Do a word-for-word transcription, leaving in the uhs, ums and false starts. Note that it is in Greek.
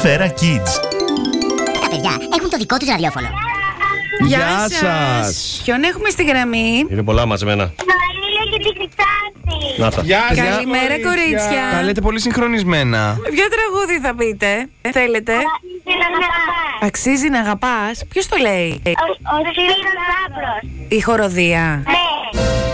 Σφαίρα Kids. Τα παιδιά έχουν το δικό τους ραδιόφωνο. Γεια Γεια σας. σας. Ποιον έχουμε στη γραμμή? Είναι πολλά μαζεμένα. Νοέλια και τη Χρυσάνθη. Να τα. Γεια σας, Καλημέρα, κορίτσια. Τα λέτε πολύ συγχρονισμένα. Ποιο τραγούδι θα πείτε? Ε, Θέλετε? Ήθελα να αγαπάς. Αξίζει να αγαπάς. Ποιος το λέει? Ο Σπύρος Λάμπρος. Η χοροδία. Ναι.